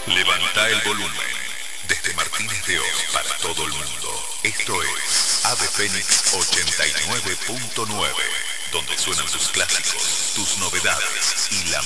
Levanta el volumen. Desde Martínez de Oz para todo el mundo. Esto es Ave Fénix 89.9, donde suenan tus clásicos, tus novedades y la